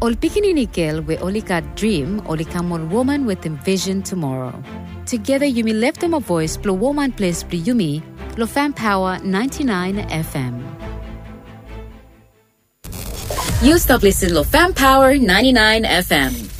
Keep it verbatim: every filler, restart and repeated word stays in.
Ol pikininikel we olika dream olikamol woman with envision tomorrow. Together Yumi left them a voice blow woman place bli Yumi lo Fan Power ninety-nine F M. You stop listening to Fan Power ninety-nine F M.